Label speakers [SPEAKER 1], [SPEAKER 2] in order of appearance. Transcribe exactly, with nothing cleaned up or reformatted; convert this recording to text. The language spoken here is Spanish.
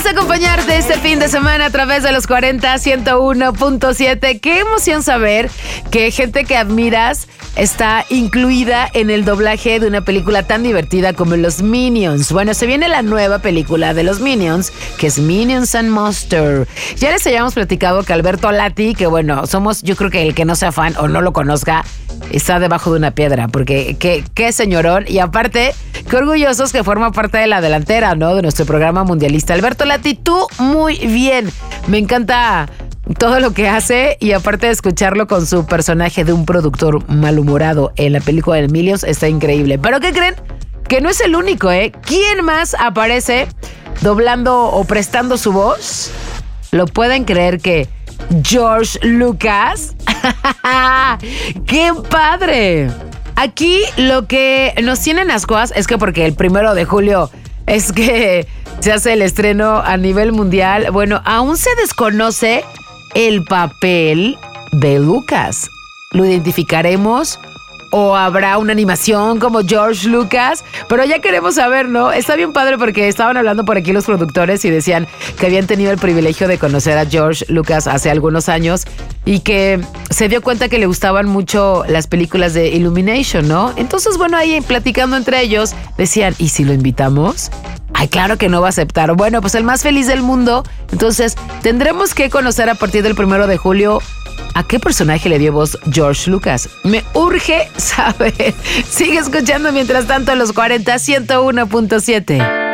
[SPEAKER 1] a acompañarte este fin de semana a través de los cuarenta, ciento uno punto siete. Qué emoción saber que gente que admiras está incluida en el doblaje de una película tan divertida como Los Minions. Bueno, se viene la nueva película de Los Minions, que es Minions and Monsters. Ya les habíamos platicado que Alberto Lati, que bueno, somos, yo creo que el que no sea fan o no lo conozca, está debajo de una piedra, porque qué, qué señorón. Y aparte, qué orgullosos que forma parte de la delantera, ¿no? De nuestro programa mundialista. Alberto Lati, tú muy bien. Me encanta todo lo que hace y aparte de escucharlo con su personaje de un productor malhumorado en la película de Minions, está increíble. ¿Pero qué creen? Que no es el único, ¿eh? ¿Quién más aparece doblando o prestando su voz? ¿Lo pueden creer que George Lucas? ¡Qué padre! Aquí lo que nos tienen ascuas es que porque el primero de julio es que se hace el estreno a nivel mundial. Bueno, aún se desconoce el papel de Lucas. ¿Lo identificaremos? ¿O habrá una animación como George Lucas? Pero ya queremos saber, ¿no? Está bien padre porque estaban hablando por aquí los productores y decían que habían tenido el privilegio de conocer a George Lucas hace algunos años y que se dio cuenta que le gustaban mucho las películas de Illumination, ¿no? Entonces, bueno, ahí platicando entre ellos, decían, ¿y si lo invitamos? Ay, claro que no va a aceptar. Bueno, pues el más feliz del mundo. Entonces, tendremos que conocer a partir del primero de julio ¿a qué personaje le dio voz George Lucas? Me urge saber. Sigue escuchando mientras tanto los cuarenta, ciento uno punto siete.